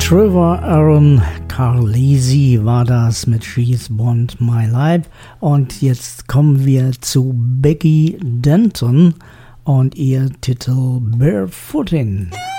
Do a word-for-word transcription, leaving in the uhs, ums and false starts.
Trevor Aaron Carlesi war das mit She's Want My Life. Und jetzt kommen wir zu Becky Denton und ihr Titel Barefootin'.